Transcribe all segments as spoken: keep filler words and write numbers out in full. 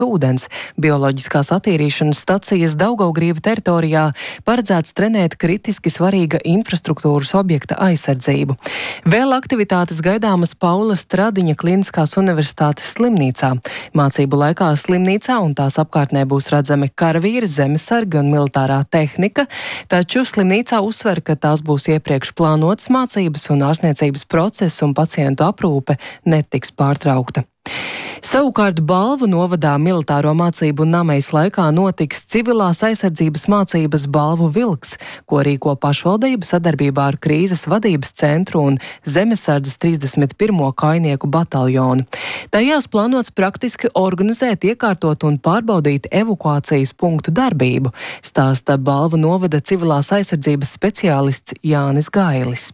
ūdens. Bioloģiskās attīrīšanas stacijas Daugavgrīva teritorijā paredzēts trenēt kritiski svarīga infrastruktūras objekta aizsardzību. Vēl aktivitātes gaidāmas Paulas Stradiņa Kliniskās universitātes slimnīcā. Mācību laikā slimnīcā un tās apkārtnē būs redzami karavīri, zemesargi un militārā tehnika, taču slimnīcā uzsver, ka tās būs iepriekš plānotas mācības un ārstniecības process un pacientu aprūpe netiks pārtraukta. Savukārt Balvu novadā militāro mācību namejas laikā notiks civilās aizsardzības mācības Balvu Vilks, ko rīko pašvaldība sadarbībā ar krīzes vadības centru un Zemesardzes trīsdesmit pirmo kainieku bataljonu. Tajās plānots praktiski organizēt, iekārtot un pārbaudīt evakuācijas punktu darbību, stāsta Balvu novada civilās aizsardzības speciālists Jānis Gailis.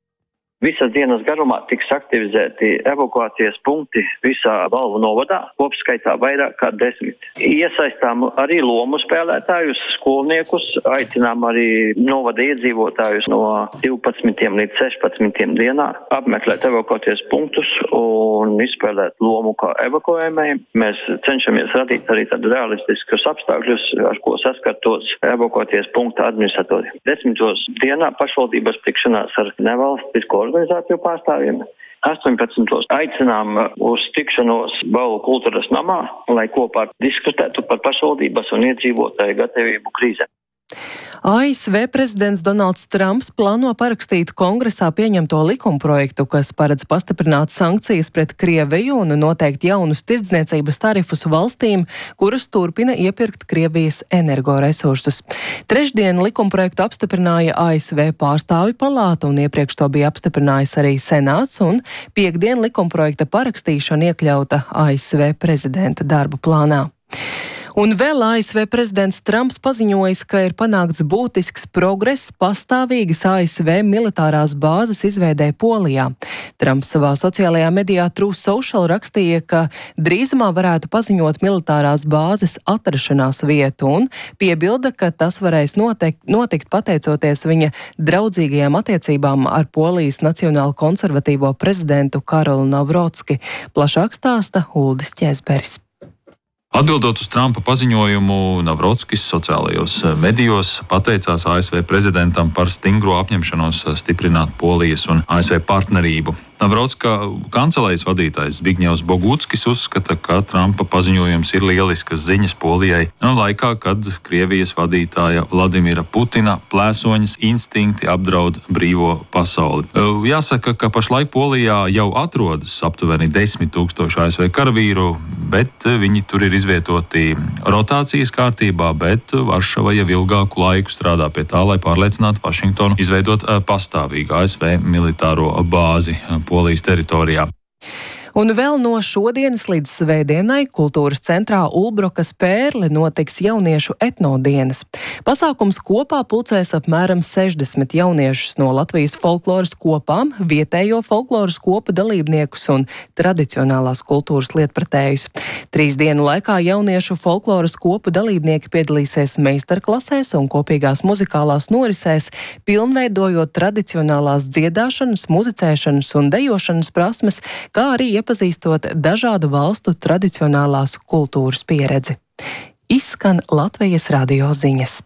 Visas dienas garumā tiks aktivizēti evakuācijas punkti visā Balvu novadā, kopskaitā vairāk kā desmit. Iesaistām arī lomu spēlētājus, skolniekus, aicinām arī novada iedzīvotājus no divpadsmitiem līdz sešpadsmitiem dienā apmeklēt evakuācijas punktus un izspēlēt lomu kā evakuējumiem. Mēs cenšamies radīt arī tādu realistiskus apstākļus, ar ko saskartos evakuācijas punkta administratori. Desmitos dienā pašvaldības tikšanās ar nevalstisko organizāciju pārstāvjiem. astoņpadsmitos aicinām uz tikšanos Balvu kultūras namā, lai kopā diskutētu par pašvaldības un iedzīvotāju gatavību krīzēm. A S V prezidents Donalds Trumps plāno parakstīt kongresā pieņemto likumprojektu, kas paredz pastiprināt sankcijas pret Krieviju un noteikt jaunus tirdzniecības tarifus valstīm, kuras turpina iepirkt Krievijas energoresursus. Trešdien likumprojektu apstiprināja A S V pārstāvju palāta un iepriekš to bija apstiprinājis arī Senāts, un piektdien likumprojekta parakstīšana iekļauta A S V prezidenta darba plānā. Un vēl A S V prezidents Trumps paziņojis, ka ir panākts būtisks progress pastāvīgas A S V militārās bāzes izveidē Polijā. Trumps savā sociālajā medijā Truth Social rakstīja, ka drīzumā varētu paziņot militārās bāzes atrašanās vietu un piebilda, ka tas varēs notikt, notikt pateicoties viņa draudzīgajām attiecībām ar Polijas nacionāli konservatīvo prezidentu Karolu Navrocki. Plašāk stāsta Uldis Ķēzberis. Atbildot uz Trumpa paziņojumu, Navrocskis sociālajos medijos pateicās A S V prezidentam par stingro apņemšanos stiprināt Polijas un A S V partnerību. Navrocka kancelējas vadītājs Zbigņevs Bogutskis uzskata, ka Trumpa paziņojums ir lieliskas ziņas Polijai no laikā, kad Krievijas vadītāja Vladimira Putina plēsoņas instinkti apdraud brīvo pasauli. Jāsaka, ka pašlaik Polijā jau atrodas aptuveni desmit tūkstoši A S V karavīru, bet viņi tur ir izvietoti rotācijas kārtībā, bet Varšava jau ilgāku laiku strādā pie tā, lai pārliecinātu Vašingtonu izveidot pastāvīgu A S V militāro bāzi Polijas teritorijā. Un vēl no šodienas līdz svētdienai kultūras centrā Ulbrokas Pērle notiks jauniešu etnodienas. Pasākums kopā pulcēs apmēram sešdesmit jauniešus no Latvijas folkloras kopām, vietējo folkloras kopu dalībniekus un tradicionālās kultūras lietpratējus. Trīs dienu laikā jauniešu folkloras kopu dalībnieki piedalīsies meistarklasēs un kopīgās muzikālās norisēs, pilnveidojot tradicionālās dziedāšanas, muzicēšanas un dejošanas prasmes, kā arī iepazīstot dažādu valstu tradicionālās kultūras pieredzi. Izskan Latvijas radio ziņas.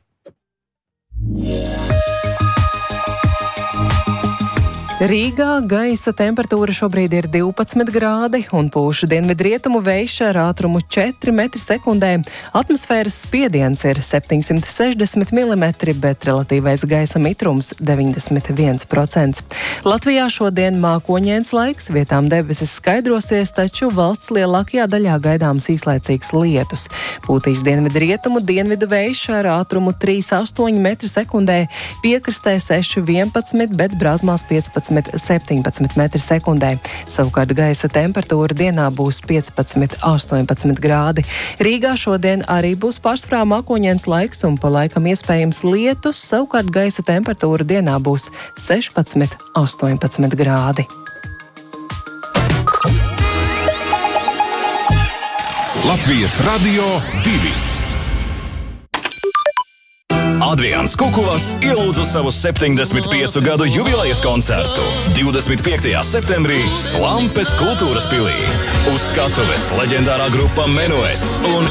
Rīgā gaisa temperatūra šobrīd ir divpadsmit grādi un pūš dienvidrietumu vējš ar ātrumu četri metri sekundē. Atmosfēras spiediens ir septiņsimt sešdesmit milimetri, bet relatīvais gaisa mitrums deviņdesmit viens procents. Latvijā šodien mākoņains laiks, vietām debesis skaidrosies, taču valsts lielākajā daļā gaidāms īslaicīgs lietus. Pūtīs dienvidrietumu dienvidu vējš ar ātrumu trīs astoņi metri sekundē, piekrastē seši vienpadsmit, bet brāzmās piecpadsmit septiņpadsmit metri sekundē. Savukārt gaisa temperatūra dienā būs piecpadsmit astoņpadsmit grādi. Rīgā šodien arī būs pārsvarā mākoņains laiks un pa laikam iespējams lietus, savukārt gaisa temperatūra dienā būs sešpadsmit astoņpadsmit grādi. Latvijas radio divi. Adrians Kukuvas ielūdz uz savu septiņdesmit piecu gadu jubilejas koncertu divdesmit piektajā septembrī Slampes kultūras pilī. Uz skatuves leģendārā grupa Menuets un